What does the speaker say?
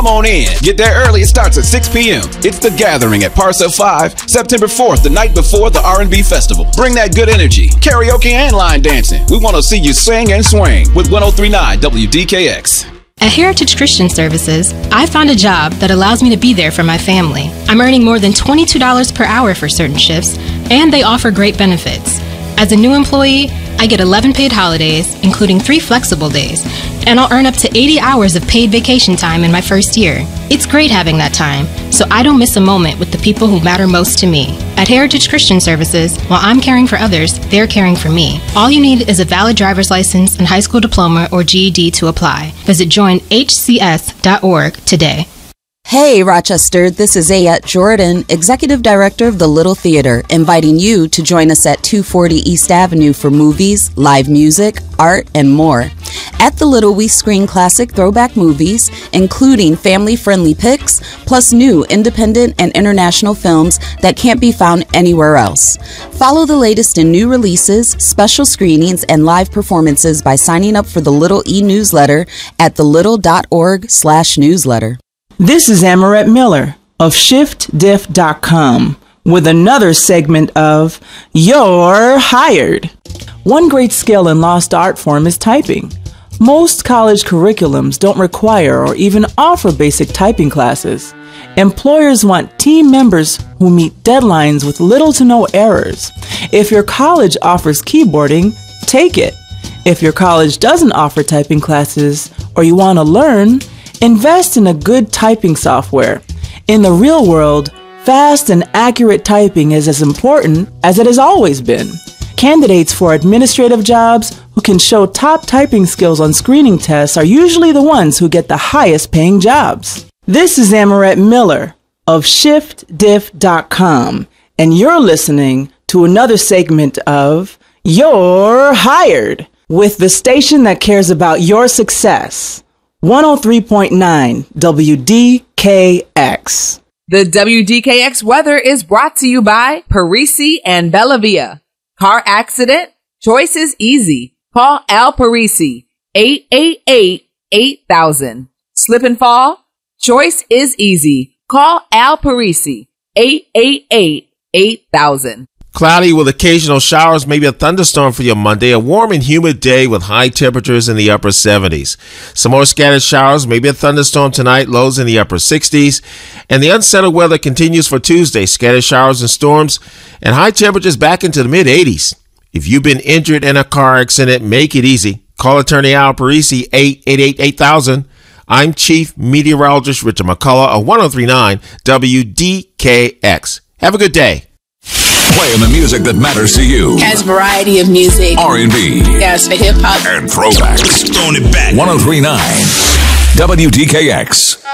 Come on in. Get there early. It starts at 6 p.m. It's The Gathering at Parcel 5, September 4th, the night before the R&B Festival. Bring that good energy, karaoke, and line dancing. We want to see you sing and swing with 103.9 WDKX. At Heritage Christian Services, I found a job that allows me to be there for my family. I'm earning more than $22 per hour for certain shifts, and they offer great benefits. As a new employee, I get 11 paid holidays, including 3 flexible days, and I'll earn up to 80 hours of paid vacation time in my first year. It's great having that time, so I don't miss a moment with the people who matter most to me. At Heritage Christian Services, while I'm caring for others, they're caring for me. All you need is a valid driver's license and high school diploma or GED to apply. Visit joinhcs.org today. Hey, Rochester, this is Ayette Jordan, Executive Director of the Little Theater, inviting you to join us at 240 East Avenue for movies, live music, art, and more. At the Little, we screen classic throwback movies, including family-friendly picks, plus new independent and international films that can't be found anywhere else. Follow the latest in new releases, special screenings, and live performances by signing up for the Little e-newsletter at thelittle.org/newsletter. This is Amaret Miller of ShiftDiff.com with another segment of You're Hired. One great skill and lost art form is typing. Most college curriculums don't require or even offer basic typing classes. Employers want team members who meet deadlines with little to no errors. If your college offers keyboarding, take it. If your college doesn't offer typing classes or you want to learn, invest in a good typing software. In the real world, fast and accurate typing is as important as it has always been. Candidates for administrative jobs who can show top typing skills on screening tests are usually the ones who get the highest paying jobs. This is Amaret Miller of ShiftDiff.com, and you're listening to another segment of You're Hired with the station that cares about your success. 103.9 WDKX. The WDKX weather is brought to you by Parisi and Bellavia. Car accident? Choice is easy. Call Al Parisi, 888-8000. Slip and fall? Choice is easy. Call Al Parisi, 888-8000. Cloudy with occasional showers, maybe a thunderstorm for your Monday. A warm and humid day with high temperatures in the upper 70s. Some more scattered showers, maybe a thunderstorm tonight, lows in the upper 60s. And the unsettled weather continues for Tuesday. Scattered showers and storms and high temperatures back into the mid 80s. If you've been injured in a car accident, make it easy. Call attorney Al Parisi, 888-8000. I'm Chief Meteorologist Richard McCullough of 103.9 WDKX. Have a good day. Playing the music that matters to you. Has variety of music. R&B. Yes, for hip hop. And throwbacks. Throwing it back. 103.9 WDKX.